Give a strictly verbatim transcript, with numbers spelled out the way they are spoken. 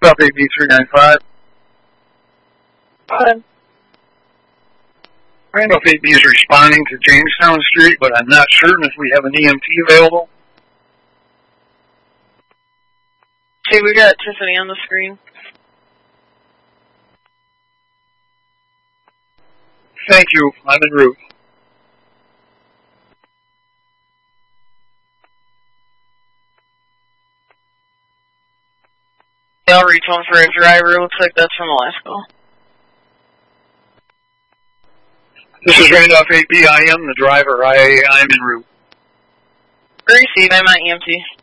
Randolph A B three nine five. Go ahead. Randolph A B is responding to Jamestown Street, but I'm not certain if we have an E M T available. Okay, we got Tiffany on the screen. Thank you. I'm en route. I'll reach one for a driver. Looks like that's from the last call. This is Randolph A B. I am the driver. I, I'm en route. Receive. I'm at E M T.